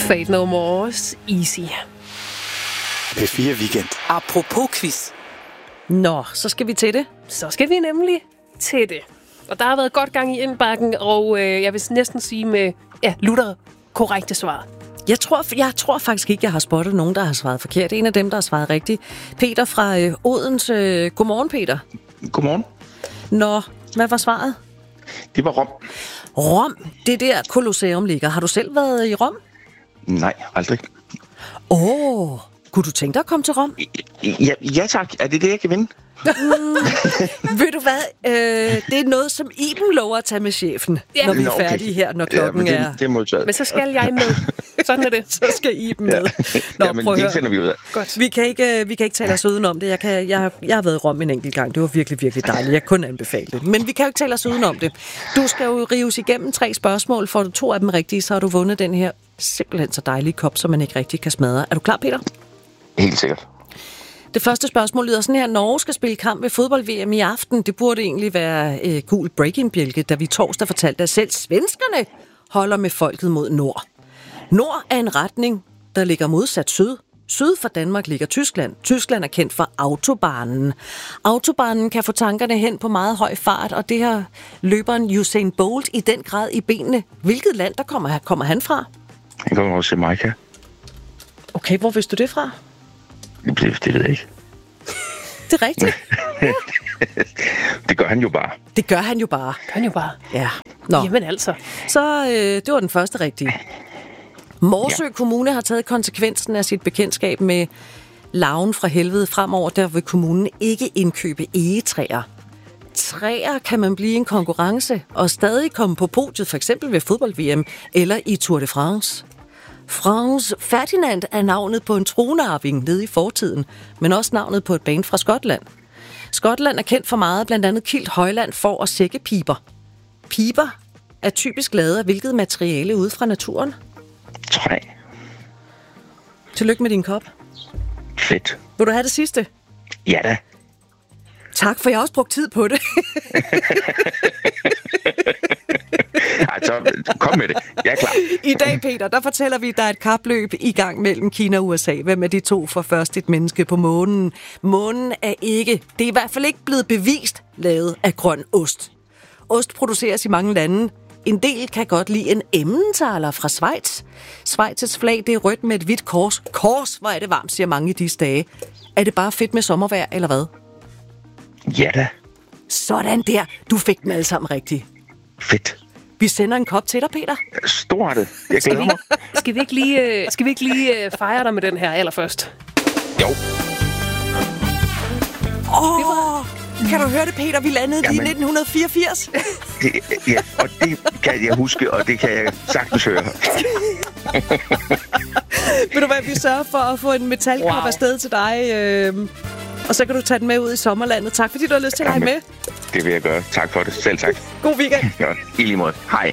Fate No More's Easy. P4 Weekend. Apropos quiz. Nå, så skal vi til det. Så skal vi nemlig til det. Og der har været godt gang i indbakken, og jeg vil næsten sige med lutter korrekte svar. Jeg tror faktisk ikke, jeg har spottet nogen, der har svaret forkert. En af dem, der har svaret rigtigt. Peter fra Odense. Godmorgen, Peter. Godmorgen. Nå, hvad var svaret? Det var Rom. Rom, det der Colosseum ligger. Har du selv været i Rom? Nej, aldrig. Kunne du tænke dig at komme til Rom? Ja tak. Er det det, jeg kan vinde? Ved du hvad? Det er noget, som Iben lover at tage med chefen, når vi er færdige her, når klokken er... Det er modtaget. Men så skal jeg med. Sådan er det. Så skal Iben med. Nå, men prøv at det høre. finder vi ud af. Godt. Vi kan ikke tale os udenom det. Jeg har været i Rom en enkelt gang. Det var virkelig, virkelig dejligt. Jeg kunne anbefale det. Men vi kan jo ikke tale os udenom det. Du skal jo rives igennem 3 spørgsmål. Får du 2 af dem rigtige, så har du vundet den her simpelthen så dejlige kop, som man ikke rigtig kan smadre. Er du klar, Peter? Helt sikkert. Det første spørgsmål lyder sådan her. Norge skal spille kamp ved fodbold-VM i aften. Det burde egentlig være gul break-in-bjælke, da vi torsdag fortalte, at selv svenskerne holder med folket mod nord. Nord er en retning, der ligger modsat syd. Syd for Danmark ligger Tyskland. Tyskland er kendt for autobanen. Autobanen kan få tankerne hen på meget høj fart, og det har løberen Usain Bolt i den grad i benene. Hvilket land der kommer han fra? Han kommer også til Jamaica. Okay, hvor vidste du det fra? Det ved jeg ikke. Det er rigtigt. Det gør han jo bare. Det gør han jo bare. Ja. Nå. Jamen altså. Så det var den første rigtige. Morsø Kommune har taget konsekvensen af sit bekendtskab med larven fra helvede. Fremover der vil kommunen ikke indkøbe egetræer. Træer kan man blive en konkurrence og stadig komme på podiet, for eksempel ved fodbold-VM eller i Tour de France. Frans Ferdinand er navnet på en tronarving nede i fortiden, men også navnet på et band fra Skotland. Skotland er kendt for meget, blandt andet kilt, højland, får og sækkepiber. Piber er typisk lavet af hvilket materiale ude fra naturen? Træ. Tillykke med din kop. Fedt. Vil du have det sidste? Ja da. Tak, for jeg har også brugt tid på det. Altså, kom med det. Jeg er klar. I dag, Peter, der fortæller vi, at der er et kapløb i gang mellem Kina og USA. Hvem er de 2 for først et menneske på månen? Månen er ikke, det er i hvert fald ikke blevet bevist, lavet af grøn ost. Ost produceres i mange lande. En del kan godt lide en Emmentaler fra Schweiz. Schweiz's flag, det er rødt med et hvidt kors. Kors, hvor er det varmt, siger mange i disse dage. Er det bare fedt med sommervejr, eller hvad? Ja da. Sådan der. Du fik dem alle sammen rigtigt. Fedt. Vi sender en kop til dig, Peter. Storartet. Jeg glæder mig. Skal vi ikke lige fejre dig med den her allerførst? Jo. Kan du høre det, Peter? Vi landede lige i 1984. Ja, og det kan jeg huske, og det kan jeg sagtens høre. Ved du hvad, vi sørger for at få en metalkop afsted til dig, og så kan du tage den med ud i sommerlandet. Tak fordi du har lyst til at lege med. Det vil jeg gøre. Tak for det. Selv tak. God weekend. Ja, i lige måde. Hej.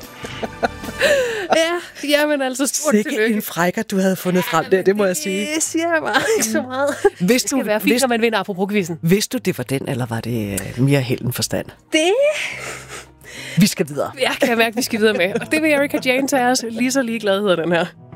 Ja, jamen altså stort Sikke tillykke. en frækker, du havde fundet frem der, det må jeg sige. Det siger jeg bare ikke så meget. Hvis Det skal være fint, når man vinder apropos-quizzen. Vidste du, det var den, eller var det mere held end forstand? Det Vi skal videre. jeg kan mærke, vi skal videre med. Og det vil Erika Jane tage os lige så ligeglad, hedder den her.